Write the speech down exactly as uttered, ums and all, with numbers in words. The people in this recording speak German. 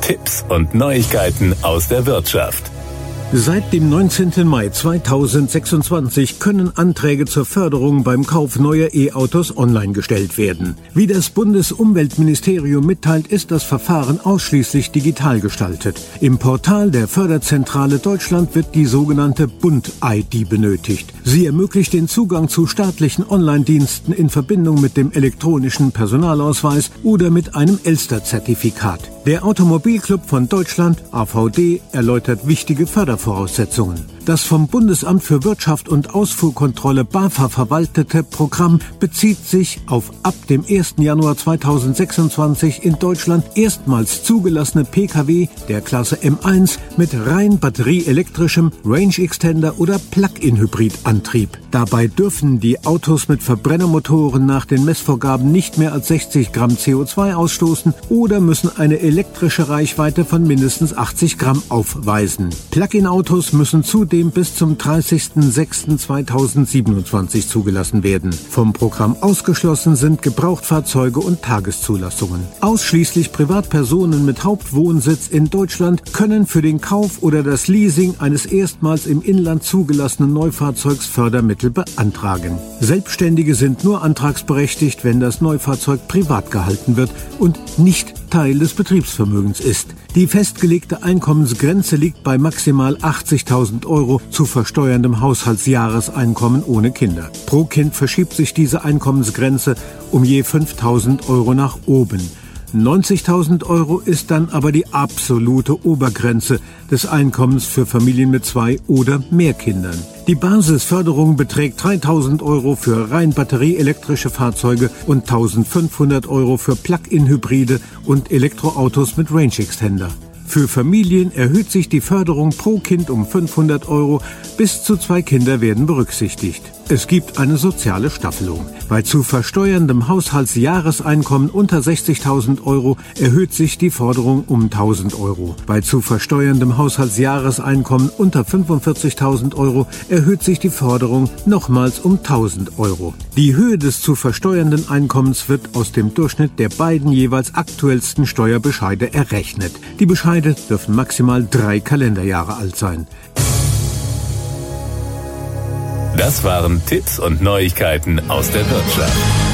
Tipps und Neuigkeiten aus der Wirtschaft. Seit dem neunzehnten Mai zweitausendsechsundzwanzig können Anträge zur Förderung beim Kauf neuer E-Autos online gestellt werden. Wie das Bundesumweltministerium mitteilt, ist das Verfahren ausschließlich digital gestaltet. Im Portal der Förderzentrale Deutschland wird die sogenannte Bund-I D benötigt. Sie ermöglicht den Zugang zu staatlichen Online-Diensten in Verbindung mit dem elektronischen Personalausweis oder mit einem Elster-Zertifikat. Der Automobilclub von Deutschland, A V D, erläutert wichtige Fördervoraussetzungen. Das vom Bundesamt für Wirtschaft und Ausfuhrkontrolle BAFA verwaltete Programm bezieht sich auf ab dem ersten Januar zweitausendsechsundzwanzig in Deutschland erstmals zugelassene P K W der Klasse M eins mit rein batterieelektrischem Range Extender oder Plug-in-Hybrid-Antrieb. Dabei dürfen die Autos mit Verbrennermotoren nach den Messvorgaben nicht mehr als sechzig Gramm C O zwei ausstoßen oder müssen eine elektrische Reichweite von mindestens achtzig Gramm aufweisen. Plug-in-Autos müssen zudem bis zum dreißigsten sechsten zweitausendsiebenundzwanzig zugelassen werden. Vom Programm ausgeschlossen sind Gebrauchtfahrzeuge und Tageszulassungen. Ausschließlich Privatpersonen mit Hauptwohnsitz in Deutschland können für den Kauf oder das Leasing eines erstmals im Inland zugelassenen Neufahrzeugs Fördermittel beantragen. Selbstständige sind nur antragsberechtigt, wenn das Neufahrzeug privat gehalten wird und nicht Teil des Betriebsvermögens ist. Die festgelegte Einkommensgrenze liegt bei maximal achtzigtausend Euro zu versteuerndem Haushaltsjahreseinkommen ohne Kinder. Pro Kind verschiebt sich diese Einkommensgrenze um je fünftausend Euro nach oben. neunzigtausend Euro ist dann aber die absolute Obergrenze des Einkommens für Familien mit zwei oder mehr Kindern. Die Basisförderung beträgt dreitausend Euro für rein batterieelektrische Fahrzeuge und eintausendfünfhundert Euro für Plug-in-Hybride und Elektroautos mit Range Extender. Für Familien erhöht sich die Förderung pro Kind um fünfhundert Euro, bis zu zwei Kinder werden berücksichtigt. Es gibt eine soziale Staffelung. Bei zu versteuerndem Haushaltsjahreseinkommen unter sechzigtausend Euro erhöht sich die Forderung um tausend Euro. Bei zu versteuerndem Haushaltsjahreseinkommen unter fünfundvierzigtausend Euro erhöht sich die Forderung nochmals um tausend Euro. Die Höhe des zu versteuernden Einkommens wird aus dem Durchschnitt der beiden jeweils aktuellsten Steuerbescheide errechnet. Die Bescheide dürfen maximal drei Kalenderjahre alt sein. Das waren Tipps und Neuigkeiten aus der Wirtschaft.